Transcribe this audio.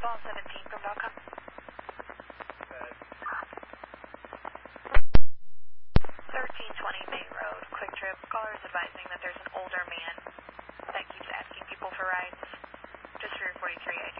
1217 from Belcom. 1320 Bay Road, Quick Trip. Caller is advising that there's an older man that keeps asking people for rides. Just for your 43, I